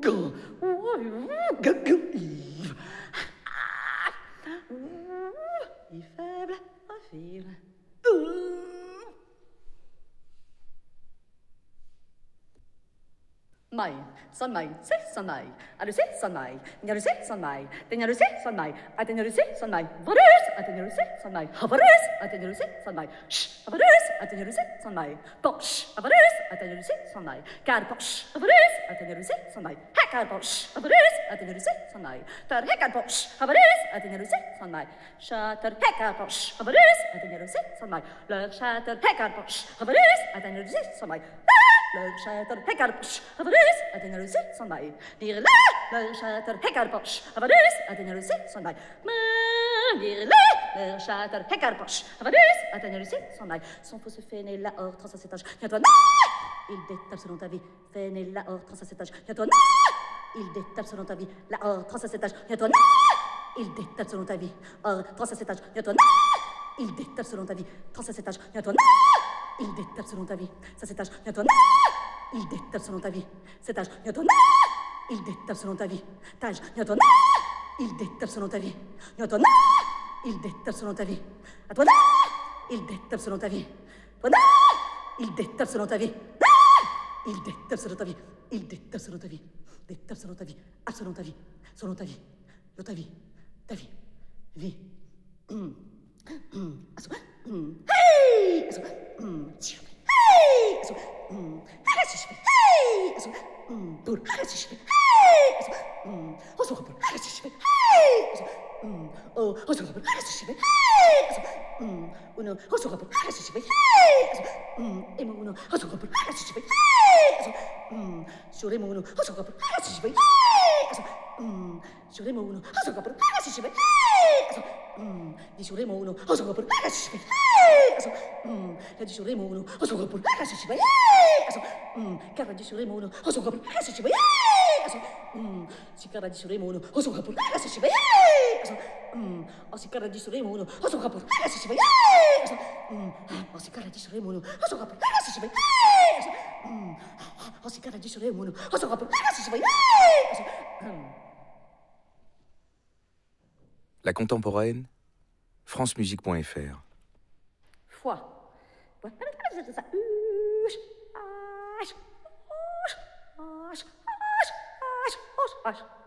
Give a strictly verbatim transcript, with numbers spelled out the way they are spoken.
Il faible, affile. Mai, son mai, se son mai, a se son mai, nya se son mai, tenya se son mai, a tenya se son mai, varus, a tenya se son mai, havarus, a tenya se son mai, sh, havarus, a tenya se son mai, posh, havarus, a tenya se son mai, car posh, havarus, a tenya se son mai, hacker posh, havarus, a tenya se son mai, ter hacker posh, havarus, a tenya se son mai, shatter hacker posh, havarus, a tenya se son mai, le shatter hacker posh, havarus, a tenya se son mai. Le chatter heckarposh, havarus, a tenya le six son mai. Dire la, le chatter heckarposh, havarus, a tenya le six son mai. Dire la, le chatter heckarposh, havarus, a tenya le six son mai. Son faux se fait né la hors, trans à cet âge. Viens-toi, na! Il détape selon ta vie. Fait né la hors, trans à cet âge. Viens-toi, na! Il détape selon ta vie. La hors, trans à cet âge. Viens-toi, na! Il détape selon ta vie. Hors, trans à cet âge. Viens-toi, na! Il détape selon ta vie. Trans à cet âge. Viens-toi, na! Il détape selon ta vie. Ça cet âge. Viens-toi, na! Il détape selon ta vie. Cet âge. Viens-toi, na! Il détape selon ta vie. Tage. Viens-toi, na! Il détape selon ta vie. Viens-toi, na! Il détape selon ta vie. À toi, na! Il détape selon ta vie. Toi, na! Il détape selon ta vie. Na! Il détape selon ta vie. Il détape selon ta vie. Détape selon ta vie. Ah, selon ta vie. Selon ta vie. Selon ta vie. Ta vie. Vie. Hum. Hum. Hum. Hey! Hum. Hey! Hum. Hey! Hum. Dur. Hey! Hum. Oso kapur. Hey! Hum. Oh, oso kapur. Hey! Hum. Uno, oso kapur. Hey! Hum. Emo uno, oso kapur. Hey! Hum. Suremo uno, oso kapur. Hey! Hum. Suremo uno, oso kapur. Hey! Hum. Di suremo uno, oso kapur. Hey! Hum. La di suremo uno, oso kapur. Hey! Hum. Cara di suremo uno, oso kapur. Hey! Hum. Si cara di suremo uno, oso kapur. Hey! Hum. O si cara di suremo uno, oso kapur. Hey! Hum. O si cara di suremo uno, oso kapur. Hey! Hum. O si cara di suremo uno, oso kapur. Hey! La contemporaine, francemusique point f r. Foi. Ash, ash, ash, ash, ash, ash, ash.